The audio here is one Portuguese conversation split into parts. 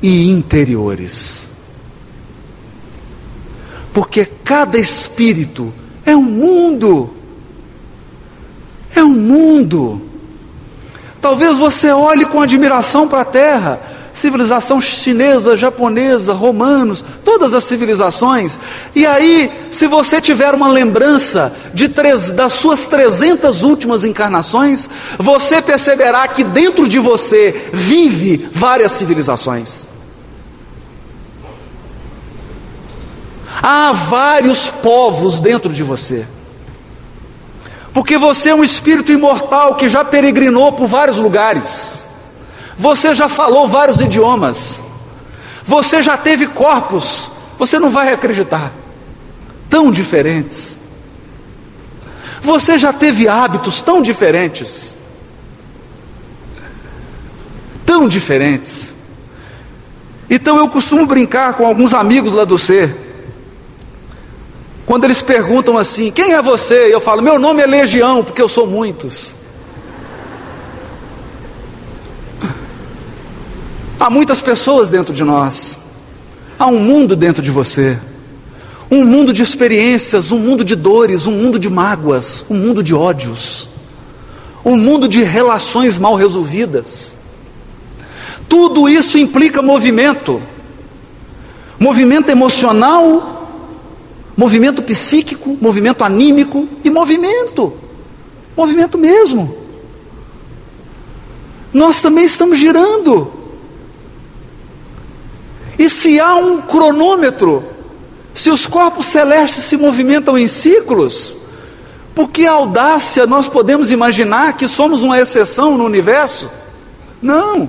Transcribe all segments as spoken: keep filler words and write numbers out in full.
e interiores. Porque cada espírito é um mundo. É um mundo. Talvez você olhe com admiração para a Terra, civilização chinesa, japonesa, romanos, todas as civilizações, e aí, se você tiver uma lembrança de três, das suas trezentas últimas encarnações, você perceberá que dentro de você vive várias civilizações. Há vários povos dentro de você, porque você é um espírito imortal que já peregrinou por vários lugares. Você já falou vários idiomas. Você já teve corpos. Você não vai acreditar. Tão diferentes. Você já teve hábitos tão diferentes. Tão diferentes. Então eu costumo brincar com alguns amigos lá do ser. Quando eles perguntam assim: quem é você? Eu falo: meu nome é Legião, porque eu sou muitos. Há muitas pessoas dentro de nós. Há um mundo dentro de você. Um mundo de experiências, um mundo de dores, um mundo de mágoas, um mundo de ódios, um mundo de relações mal resolvidas. Tudo isso implica movimento. Movimento emocional, movimento psíquico, movimento anímico e movimento. Movimento mesmo. Nós também estamos girando. E se há um cronômetro, se os corpos celestes se movimentam em ciclos, por que audácia nós podemos imaginar que somos uma exceção no universo? Não.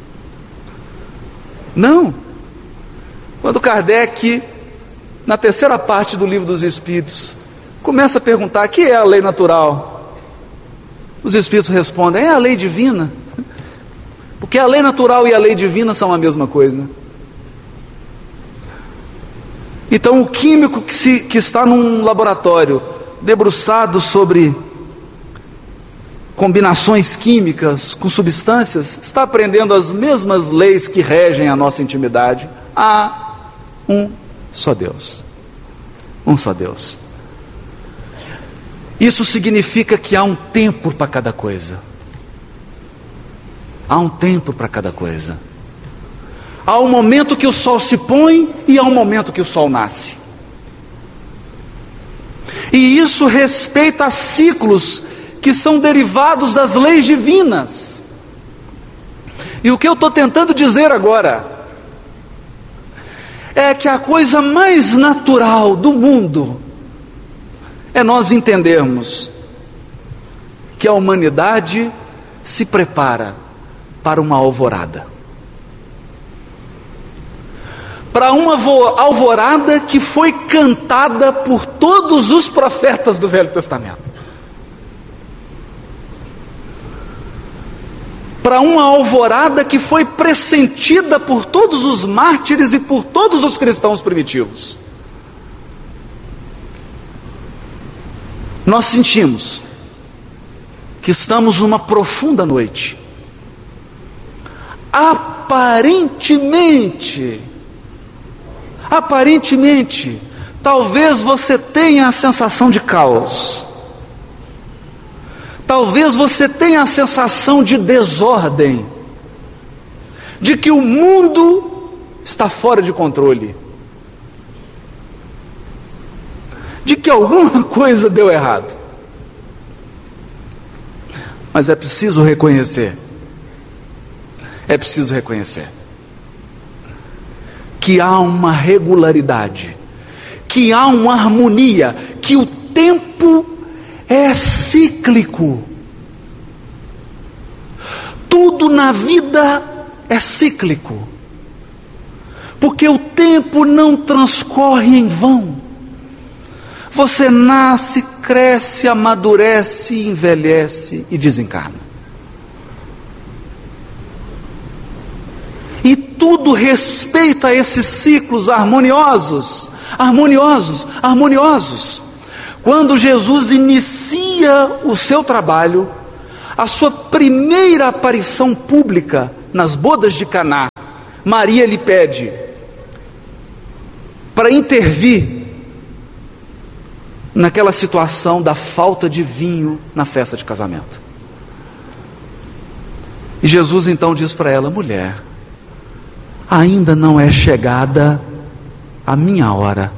Não. Quando Kardec, na terceira parte do Livro dos Espíritos, começa a perguntar: o que é a lei natural? Os Espíritos respondem: é a lei divina. Porque a lei natural e a lei divina são a mesma coisa. Então o químico que, se, que está num laboratório, debruçado sobre combinações químicas com substâncias, está aprendendo as mesmas leis que regem a nossa intimidade. Há um só Deus. Um só Deus. Isso significa que há um tempo para cada coisa. Há um tempo para cada coisa. Há um momento que o sol se põe e há um momento que o sol nasce. E isso respeita a ciclos que são derivados das leis divinas. E o que eu estou tentando dizer agora é que a coisa mais natural do mundo é nós entendermos que a humanidade se prepara para uma alvorada. Para uma alvorada que foi cantada por todos os profetas do Velho Testamento. Para uma alvorada que foi pressentida por todos os mártires e por todos os cristãos primitivos. Nós sentimos que estamos numa profunda noite. Aparentemente, aparentemente, talvez você tenha a sensação de caos. Talvez você tenha a sensação de desordem, de que o mundo está fora de controle, de que alguma coisa deu errado. Mas é preciso reconhecer, é preciso reconhecer que há uma regularidade, que há uma harmonia, que o tempo é cíclico. Tudo na vida é cíclico, porque o tempo não transcorre em vão. Você nasce, cresce, amadurece, envelhece e desencarna. E tudo respeita esses ciclos harmoniosos, harmoniosos, harmoniosos. Quando Jesus inicia o seu trabalho, a sua primeira aparição pública nas bodas de Caná, Maria lhe pede para intervir naquela situação da falta de vinho na festa de casamento. E Jesus então diz para ela: mulher, ainda não é chegada a minha hora.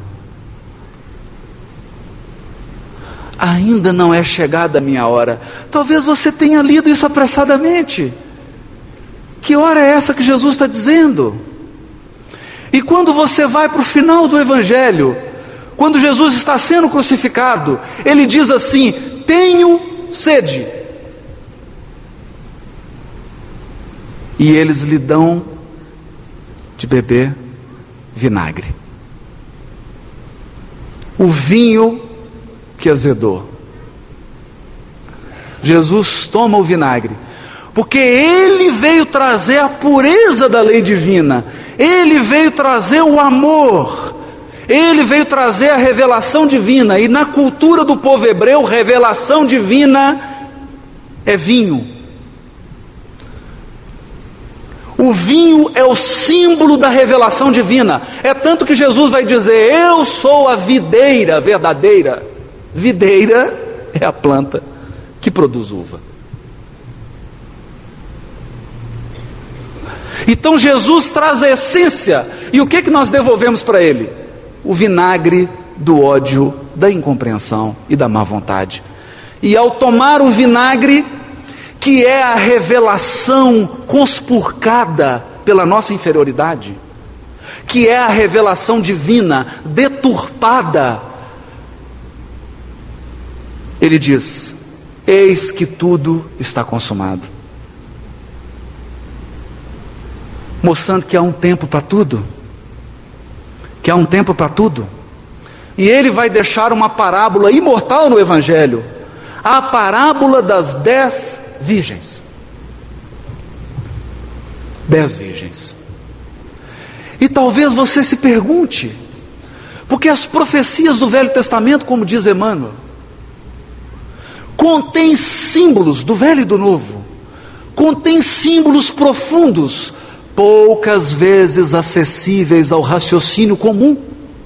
Ainda não é chegada a minha hora. Talvez você tenha lido isso apressadamente. Que hora é essa que Jesus está dizendo? E quando você vai para o final do Evangelho, quando Jesus está sendo crucificado, ele diz assim: tenho sede. E eles lhe dão de beber vinagre, o vinho que azedou. Jesus toma o vinagre, porque ele veio trazer a pureza da lei divina, ele veio trazer o amor, ele veio trazer a revelação divina. E na cultura do povo hebreu, revelação divina é vinho. O vinho é o símbolo da revelação divina. É tanto que Jesus vai dizer: eu sou a videira verdadeira. Videira é a planta que produz uva. Então Jesus traz a essência. E o que, que nós devolvemos para ele? O vinagre do ódio, da incompreensão e da má vontade. E ao tomar o vinagre, que é a revelação conspurcada pela nossa inferioridade, que é a revelação divina deturpada, ele diz: eis que tudo está consumado. Mostrando que há um tempo para tudo, que há um tempo para tudo. E ele vai deixar uma parábola imortal no Evangelho, a parábola das dez virgens. Dez virgens. E talvez você se pergunte, porque as profecias do Velho Testamento, como diz Emmanuel, contém símbolos do Velho e do Novo, contém símbolos profundos, poucas vezes acessíveis ao raciocínio comum.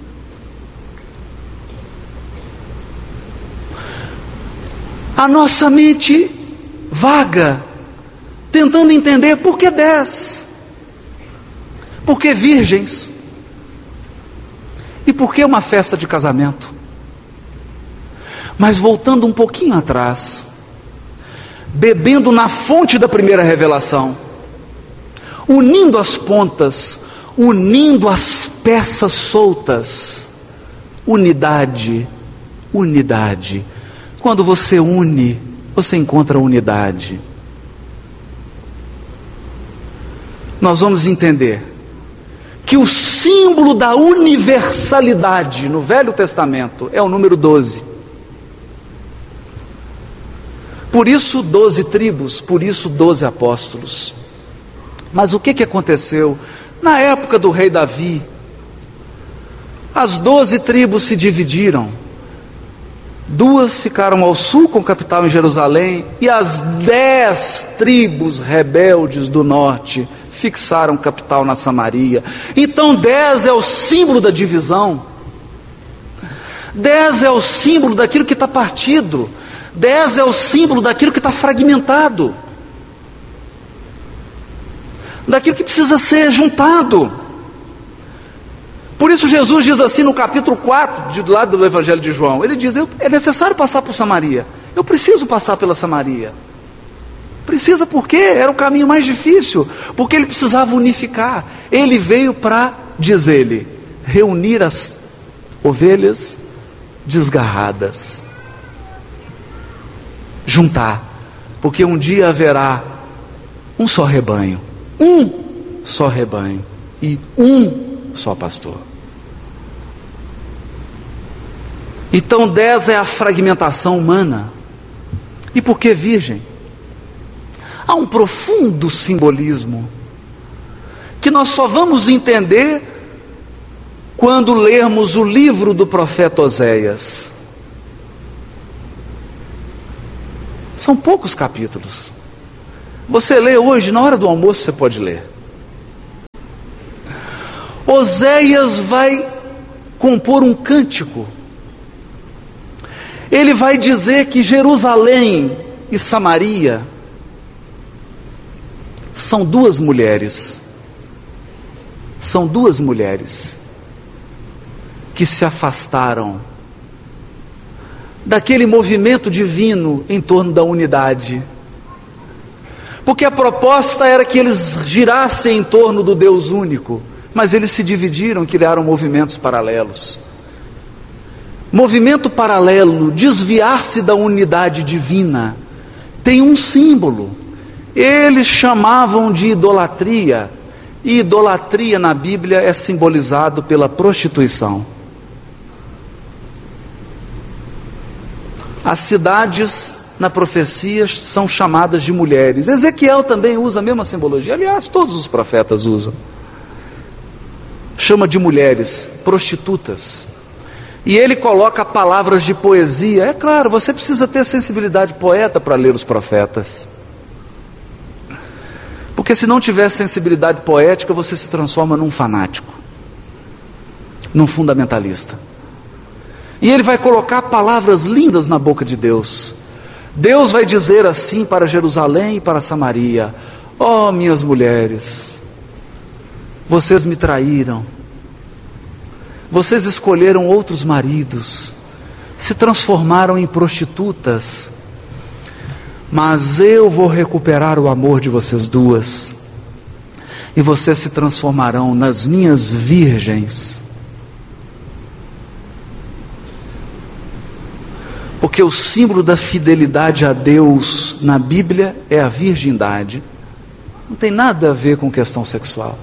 A nossa mente vaga, tentando entender por que dez, por que virgens, e por que uma festa de casamento. Mas voltando um pouquinho atrás, bebendo na fonte da primeira revelação, unindo as pontas, unindo as peças soltas, unidade, unidade. Quando você une, você encontra unidade. Nós vamos entender que o símbolo da universalidade no Velho Testamento é o número doze. Por isso doze tribos, por isso doze apóstolos. Mas o que, que aconteceu? Na época do rei Davi, as doze tribos se dividiram. Duas ficaram ao sul com capital em Jerusalém, e as dez tribos rebeldes do norte fixaram capital na Samaria. Então dez é o símbolo da divisão. Dez é o símbolo daquilo que está partido. Dez é o símbolo daquilo que está fragmentado, daquilo que precisa ser juntado. Por isso Jesus diz assim no capítulo quatro, de, do lado do Evangelho de João, ele diz: é necessário passar por Samaria, eu preciso passar pela Samaria. Precisa porque era o caminho mais difícil, porque ele precisava unificar. Ele veio para, diz ele, reunir as ovelhas desgarradas, juntar, porque um dia haverá um só rebanho, um só rebanho e um só pastor. Então dez é a fragmentação humana. E por que virgem? Há um profundo simbolismo que nós só vamos entender quando lermos o livro do profeta Oséias. São poucos capítulos. Você lê hoje, na hora do almoço você pode ler. Oséias vai compor um cântico. Ele vai dizer que Jerusalém e Samaria são duas mulheres, são duas mulheres que se afastaram daquele movimento divino em torno da unidade, porque a proposta era que eles girassem em torno do Deus único, mas eles se dividiram e criaram movimentos paralelos. Movimento paralelo, desviar-se da unidade divina, tem um símbolo. Eles chamavam de idolatria, e idolatria na Bíblia é simbolizado pela prostituição. As cidades na profecia são chamadas de mulheres. Ezequiel também usa a mesma simbologia, aliás, todos os profetas usam. Chama de mulheres, prostitutas. E ele coloca palavras de poesia. É claro, você precisa ter sensibilidade poeta para ler os profetas. Porque se não tiver sensibilidade poética, você se transforma num fanático, num fundamentalista. E ele vai colocar palavras lindas na boca de Deus. Deus vai dizer assim para Jerusalém e para Samaria: ó, minhas mulheres, vocês me traíram, vocês escolheram outros maridos, se transformaram em prostitutas, mas eu vou recuperar o amor de vocês duas, e vocês se transformarão nas minhas virgens. Porque o símbolo da fidelidade a Deus na Bíblia é a virgindade. Não tem nada a ver com questão sexual.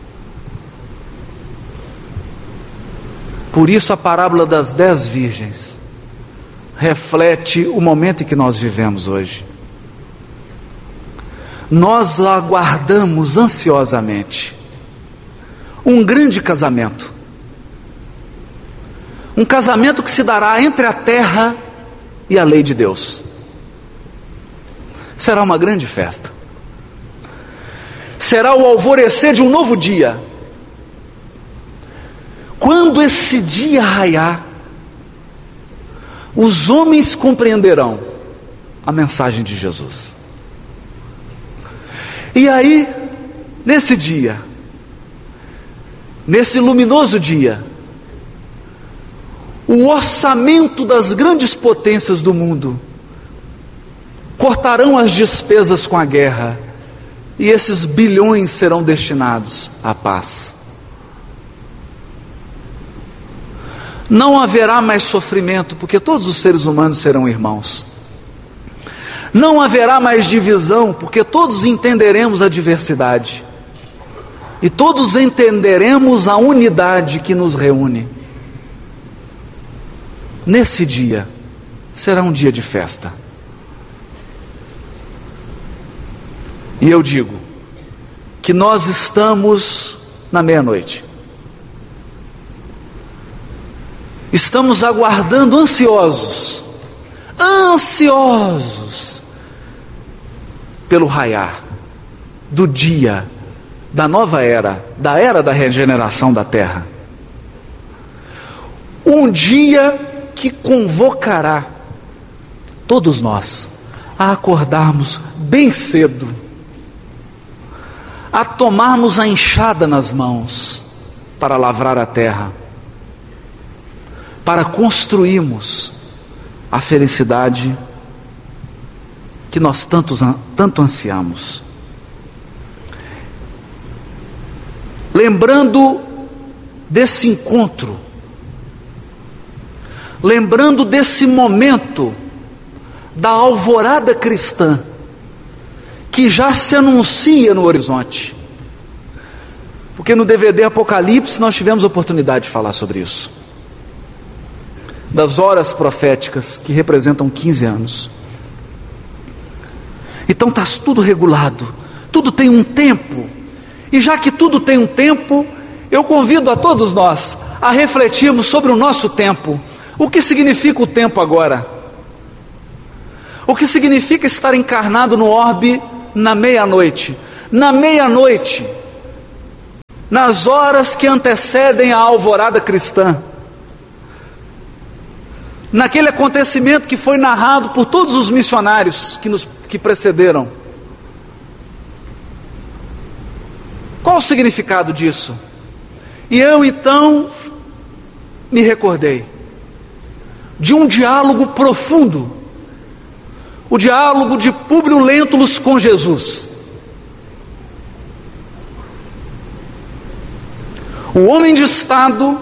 Por isso a parábola das dez virgens reflete o momento em que nós vivemos hoje. Nós aguardamos ansiosamente um grande casamento. Um casamento que se dará entre a terra e a lei de Deus. Será uma grande festa. Será o alvorecer de um novo dia. Quando esse dia raiar, os homens compreenderão a mensagem de Jesus. E aí, nesse dia, nesse luminoso dia, o orçamento das grandes potências do mundo cortarão as despesas com a guerra, e esses bilhões serão destinados à paz. Não haverá mais sofrimento, porque todos os seres humanos serão irmãos. Não haverá mais divisão, porque todos entenderemos a diversidade, e todos entenderemos a unidade que nos reúne. Nesse dia, será um dia de festa. E eu digo que nós estamos na meia-noite. Estamos aguardando ansiosos, ansiosos, pelo raiar do dia da nova era, da era da regeneração da terra. Um dia que convocará todos nós a acordarmos bem cedo, a tomarmos a enxada nas mãos para lavrar a terra, para construirmos a felicidade que nós tantos, tanto ansiamos. Lembrando desse encontro, lembrando desse momento da alvorada cristã, que já se anuncia no horizonte, porque no D V D Apocalipse nós tivemos a oportunidade de falar sobre isso, das horas proféticas que representam quinze anos. Então está tudo regulado, tudo tem um tempo, e já que tudo tem um tempo, eu convido a todos nós a refletirmos sobre o nosso tempo. O que significa o tempo agora? O que significa estar encarnado no orbe na meia-noite? Na meia-noite, nas horas que antecedem a alvorada cristã, naquele acontecimento que foi narrado por todos os missionários que nos que precederam. Qual o significado disso? E eu então me recordei de um diálogo profundo, o diálogo de Públio Lentulus com Jesus. O homem de Estado,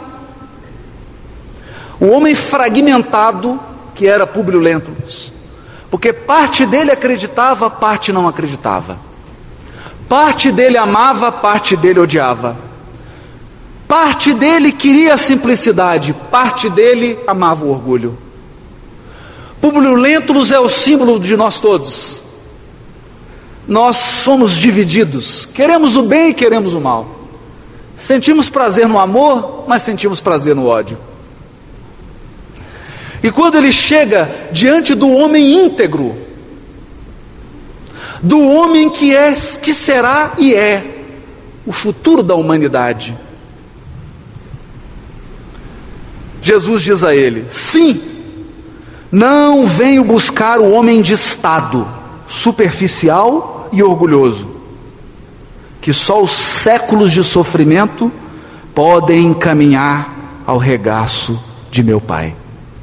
o homem fragmentado que era Públio Lentulus, porque parte dele acreditava, parte não acreditava, parte dele amava, parte dele odiava, parte dele queria a simplicidade, parte dele amava o orgulho. Públio Lentulus é o símbolo de nós todos. Nós somos divididos, queremos o bem e queremos o mal, sentimos prazer no amor, mas sentimos prazer no ódio. E quando ele chega diante do homem íntegro, do homem que é, que será e é o futuro da humanidade, Jesus diz a ele: sim, não venho buscar o homem de estado, superficial e orgulhoso, que só os séculos de sofrimento podem encaminhar ao regaço de meu Pai.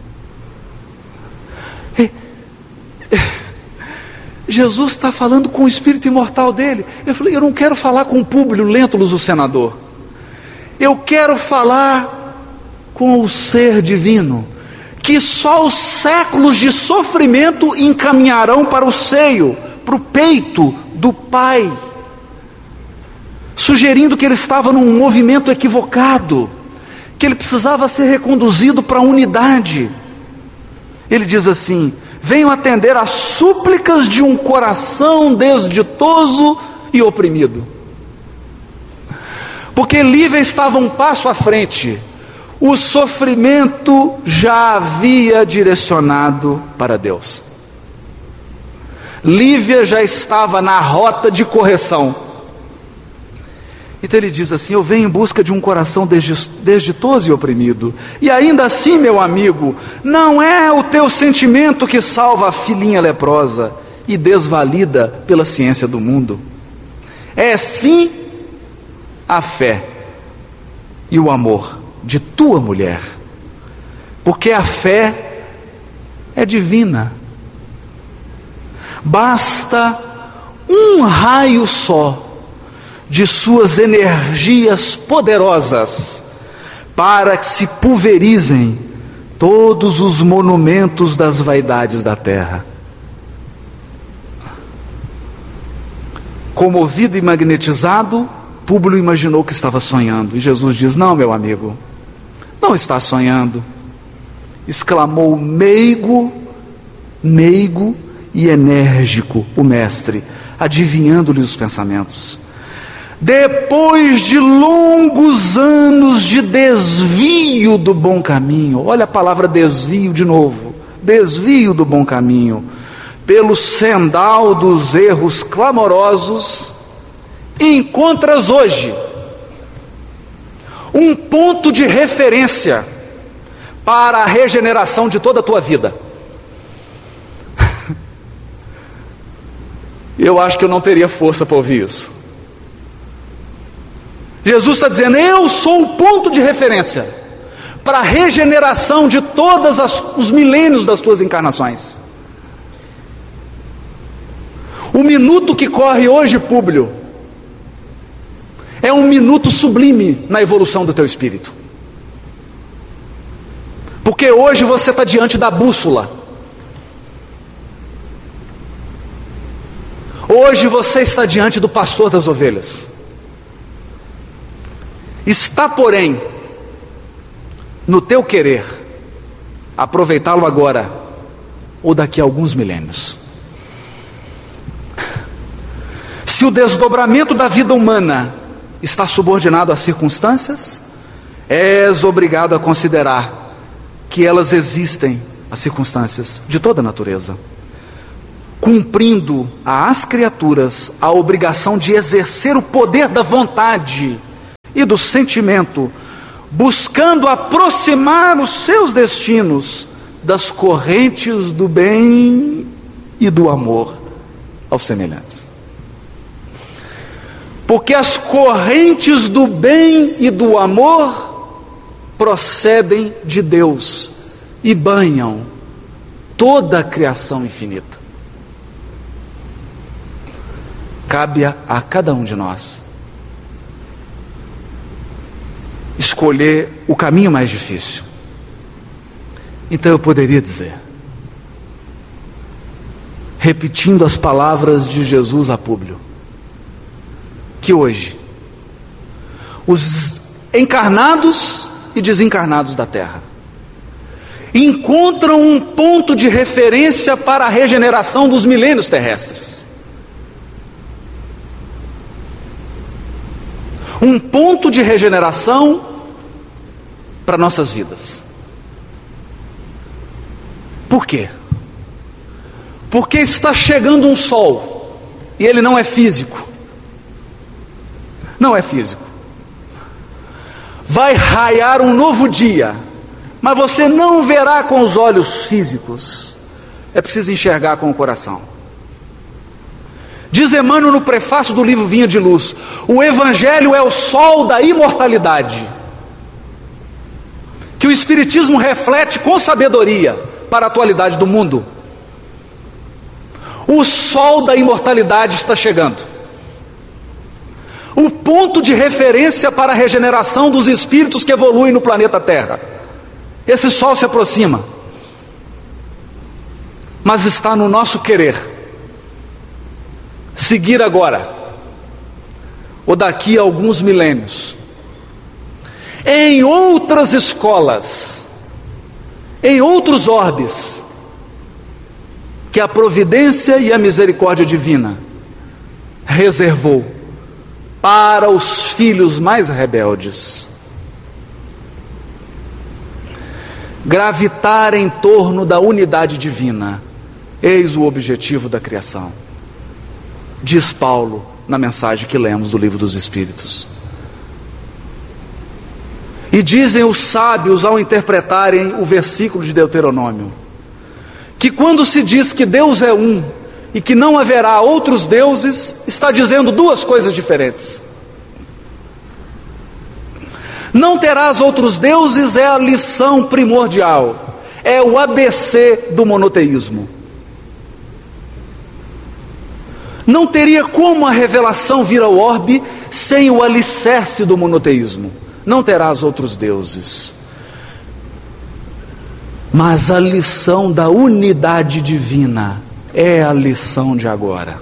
Jesus está falando com o espírito imortal dele. Eu falei, eu não quero falar com o Públio Lentulus, o senador. Eu quero falar com o ser divino, que só os séculos de sofrimento encaminharão para o seio, para o peito do Pai, sugerindo que ele estava num movimento equivocado, que ele precisava ser reconduzido para a unidade. Ele diz assim: venho atender às súplicas de um coração desditoso e oprimido. Porque Lívia estava um passo à frente, o sofrimento já havia direcionado para Deus. Lívia já estava na rota de correção. Então ele diz assim: eu venho em busca de um coração desditoso e oprimido. E ainda assim, meu amigo, não é o teu sentimento que salva a filhinha leprosa e desvalida pela ciência do mundo. É sim a fé e o amor de tua mulher, porque a fé é divina. Basta um raio só de suas energias poderosas para que se pulverizem todos os monumentos das vaidades da terra. Comovido e magnetizado, Públio imaginou que estava sonhando, e Jesus diz: não, meu amigo, não está sonhando. Exclamou meigo, meigo e enérgico o mestre, adivinhando-lhe os pensamentos. Depois de longos anos de desvio do bom caminho, olha a palavra desvio de novo, desvio do bom caminho, pelo sendal dos erros clamorosos, encontras hoje um ponto de referência para a regeneração de toda a tua vida. Eu acho que eu não teria força para ouvir isso. Jesus está dizendo: eu sou o ponto de referência para a regeneração de todos os milênios das tuas encarnações. O minuto que corre hoje, Públio, é um minuto sublime na evolução do teu espírito. Porque hoje você está diante da bússola. Hoje você está diante do pastor das ovelhas. Está, porém, no teu querer aproveitá-lo agora ou daqui a alguns milênios. Se o desdobramento da vida humana está subordinado às circunstâncias, és obrigado a considerar que elas existem, as circunstâncias de toda a natureza, cumprindo às criaturas a obrigação de exercer o poder da vontade e do sentimento, buscando aproximar os seus destinos das correntes do bem e do amor aos semelhantes. Porque as correntes do bem e do amor procedem de Deus e banham toda a criação infinita. Cabe a cada um de nós escolher o caminho mais difícil. Então eu poderia dizer, repetindo as palavras de Jesus a Públio, que hoje os encarnados e desencarnados da Terra encontram um ponto de referência para a regeneração dos milênios terrestres. Um ponto de regeneração para nossas vidas. Por quê? Porque está chegando um sol, e ele não é físico. Não é físico. Vai raiar um novo dia, mas você não verá com os olhos físicos. É preciso enxergar com o coração. Diz Emmanuel no prefácio do livro Vinha de Luz: o Evangelho é o sol da imortalidade, que o Espiritismo reflete com sabedoria para a atualidade do mundo. O sol da imortalidade está chegando. O ponto de referência para a regeneração dos espíritos que evoluem no planeta Terra. Esse sol se aproxima. Mas está no nosso querer seguir agora, ou daqui a alguns milênios, em outras escolas, em outros orbes, que a providência e a misericórdia divina reservou para os filhos mais rebeldes. Gravitar em torno da unidade divina, eis o objetivo da criação, diz Paulo na mensagem que lemos do Livro dos Espíritos. E dizem os sábios ao interpretarem o versículo de Deuteronômio, que quando se diz que Deus é um e que não haverá outros deuses, está dizendo duas coisas diferentes. Não terás outros deuses é a lição primordial, é o A B C do monoteísmo. Não teria como a revelação vir ao orbe sem o alicerce do monoteísmo. Não terás outros deuses. Mas a lição da unidade divina é a lição de agora.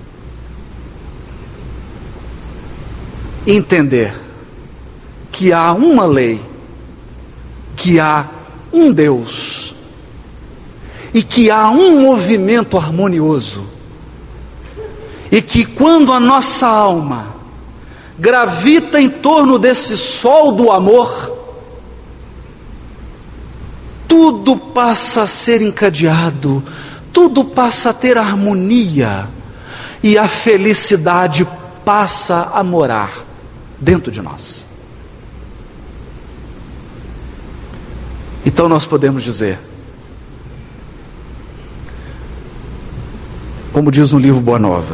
Entender que há uma lei, que há um Deus, e que há um movimento harmonioso, e que quando a nossa alma gravita em torno desse sol do amor, tudo passa a ser encadeado, tudo passa a ter harmonia, e a felicidade passa a morar dentro de nós. Então nós podemos dizer, como diz no livro Boa Nova,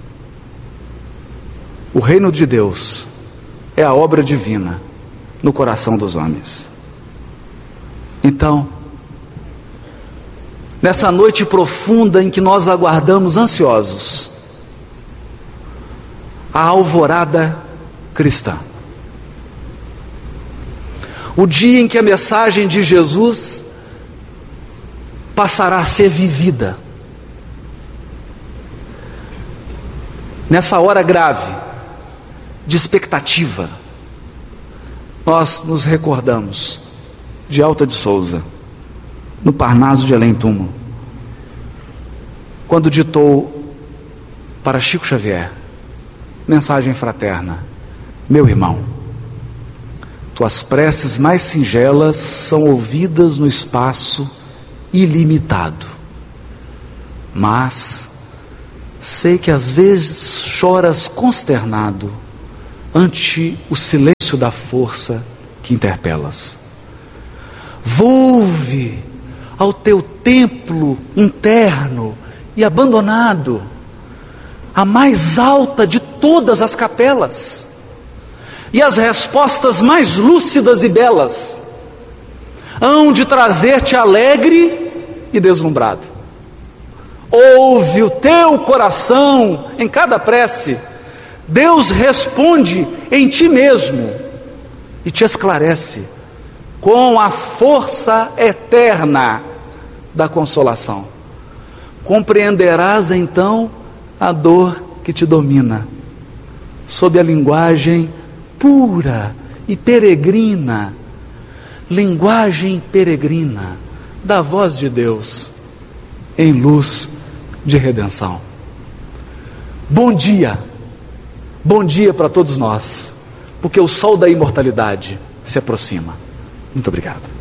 o reino de Deus é a obra divina no coração dos homens. Então, nessa noite profunda em que nós aguardamos ansiosos a alvorada cristã, o dia em que a mensagem de Jesus passará a ser vivida, nessa hora grave de expectativa, nós nos recordamos de Alta de Souza, no Parnaso de Além-Túmulo, quando ditou para Chico Xavier, mensagem fraterna: meu irmão, tuas preces mais singelas são ouvidas no espaço ilimitado, mas sei que às vezes choras consternado ante o silêncio da força que interpelas. Volve ao teu templo interno e abandonado, a mais alta de todas as capelas, e as respostas mais lúcidas e belas hão de trazer-te alegre e deslumbrado. Ouve o teu coração em cada prece. Deus responde em ti mesmo e te esclarece com a força eterna da consolação. Compreenderás então a dor que te domina, sob a linguagem pura e peregrina, linguagem peregrina da voz de Deus, em luz de redenção. Bom dia, bom dia para todos nós, porque o sol da imortalidade se aproxima. Muito obrigado.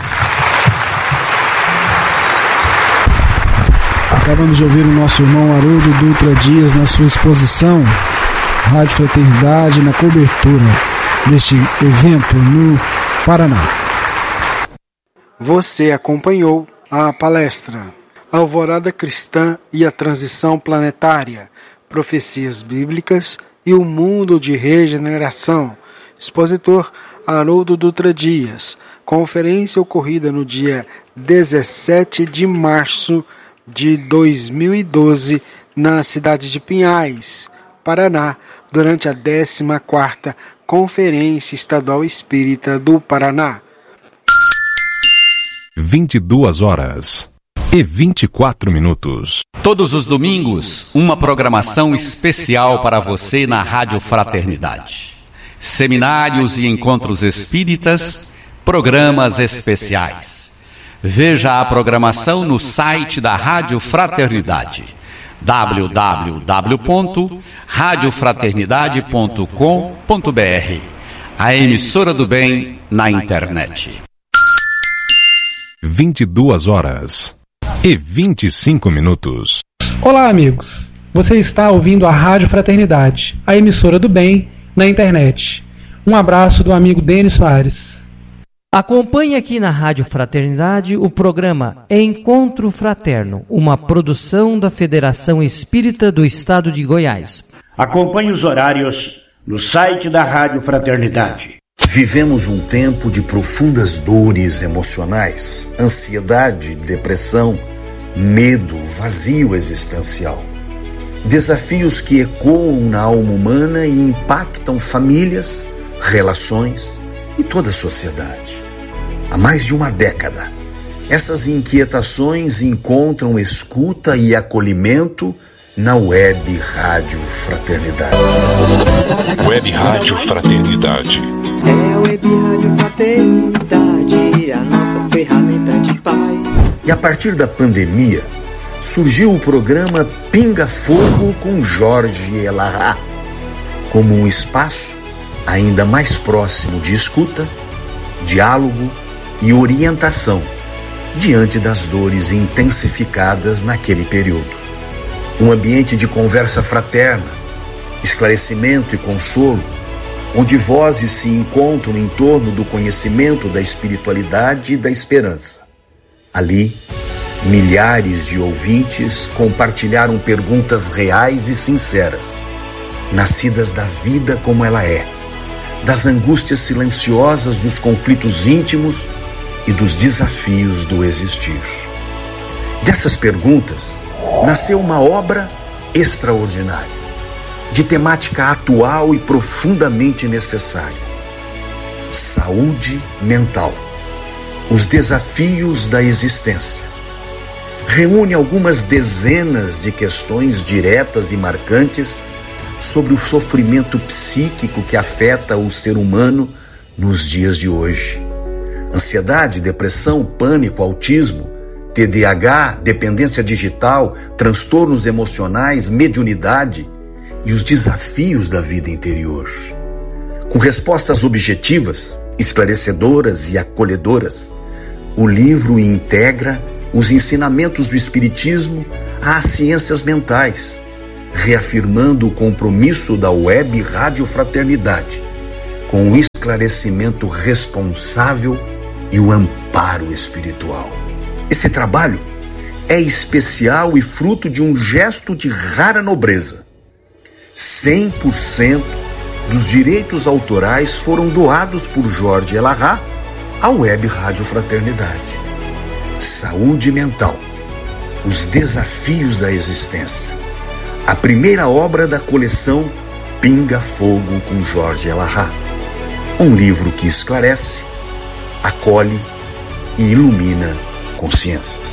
Acabamos de ouvir o nosso irmão Haroldo Dutra Dias na sua exposição Rádio Fraternidade, na cobertura deste evento no Paraná. Você acompanhou a palestra Alvorada Cristã e a Transição Planetária, Profecias Bíblicas e o Mundo de Regeneração. Expositor Haroldo Dutra Dias. Conferência ocorrida no dia dezessete de março de dois mil e doze na cidade de Pinhais, Paraná, durante a décima quarta Conferência Estadual Espírita do Paraná. vinte e duas horas e vinte e quatro minutos. Todos os domingos, uma programação especial para você na Rádio Fraternidade. Seminários e encontros espíritas, programas especiais. Veja a programação no site da Rádio Fraternidade, w w w ponto rádio fraternidade ponto com ponto b r, a emissora do bem na internet. vinte e duas horas e vinte e cinco minutos. Olá, amigos. Você está ouvindo a Rádio Fraternidade, a emissora do bem na internet. Um abraço do amigo Denis Soares. Acompanhe aqui na Rádio Fraternidade o programa Encontro Fraterno, uma produção da Federação Espírita do Estado de Goiás. Acompanhe os horários no site da Rádio Fraternidade. Vivemos um tempo de profundas dores emocionais, ansiedade, depressão, medo, vazio existencial. Desafios que ecoam na alma humana e impactam famílias, relações e toda a sociedade. Há mais de uma década, essas inquietações encontram escuta e acolhimento na Web Rádio Fraternidade. Web Rádio Fraternidade. É a Web Rádio Fraternidade, a nossa ferramenta de paz. E a partir da pandemia, surgiu o programa Pinga Fogo com Jorge Elarrat, como um espaço ainda mais próximo de escuta, diálogo e orientação diante das dores intensificadas naquele período. Um ambiente de conversa fraterna, esclarecimento e consolo, onde vozes se encontram em torno do conhecimento da espiritualidade e da esperança. Ali, milhares de ouvintes compartilharam perguntas reais e sinceras, nascidas da vida como ela é, das angústias silenciosas dos conflitos íntimos e dos desafios do existir. Dessas perguntas, nasceu uma obra extraordinária, de temática atual e profundamente necessária: saúde mental, os desafios da existência. Reúne algumas dezenas de questões diretas e marcantes sobre o sofrimento psíquico que afeta o ser humano nos dias de hoje. Ansiedade, depressão, pânico, autismo, T D A H, dependência digital, transtornos emocionais, mediunidade e os desafios da vida interior. Com respostas objetivas, esclarecedoras e acolhedoras, o livro integra os ensinamentos do Espiritismo às ciências mentais, reafirmando o compromisso da Web Rádio Fraternidade com o esclarecimento responsável e o amparo espiritual. Esse trabalho é especial e fruto de um gesto de rara nobreza. cem por cento dos direitos autorais foram doados por Jorge Elahá à Web Rádio Fraternidade. Saúde mental, os desafios da existência. A primeira obra da coleção Pinga Fogo com Jorge Elahá. Um livro que esclarece, acolhe e ilumina consciências.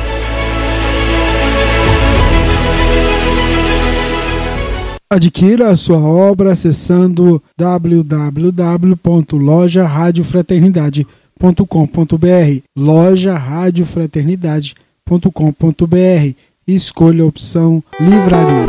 Adquira a sua obra acessando w w w ponto loja rádio fraternidade ponto com ponto b r, loja rádio fraternidade ponto com ponto b r, e escolha a opção Livraria.